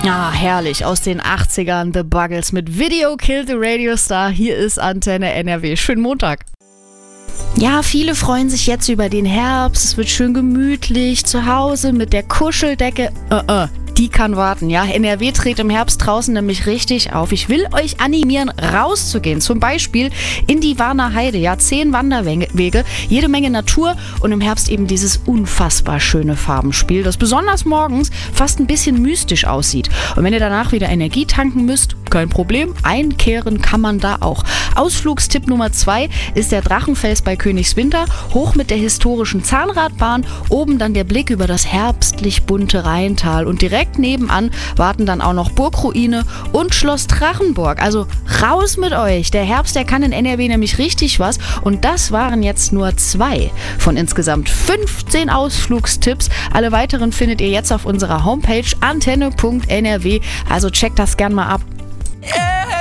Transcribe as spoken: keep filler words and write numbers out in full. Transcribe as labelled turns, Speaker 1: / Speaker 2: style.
Speaker 1: Ah, herrlich. Aus den achtzigern, The Buggles mit Video Killed the Radio Star. Hier ist Antenne N R W. Schönen Montag. Ja, viele freuen sich jetzt über den Herbst. Es wird schön gemütlich zu Hause mit der Kuscheldecke. Äh, äh. Die kann warten, ja. N R W dreht im Herbst draußen nämlich richtig auf. Ich will euch animieren, rauszugehen. Zum Beispiel in die Warner Heide. Ja, zehn Wanderwege, jede Menge Natur und im Herbst eben dieses unfassbar schöne Farbenspiel, das besonders morgens fast ein bisschen mystisch aussieht. Und wenn ihr danach wieder Energie tanken müsst, kein Problem. Einkehren kann man da auch. Ausflugstipp Nummer zwei ist der Drachenfels bei Königswinter. Hoch mit der historischen Zahnradbahn. Oben dann der Blick über das herbstlich bunte Rheintal. Und direkt nebenan warten dann auch noch Burgruine und Schloss Drachenburg. Also raus mit euch. Der Herbst, der kann in N R W nämlich richtig was. Und das waren jetzt nur zwei von insgesamt fünfzehn Ausflugstipps. Alle weiteren findet ihr jetzt auf unserer Homepage antenne punkt n r w. Also checkt das gern mal ab.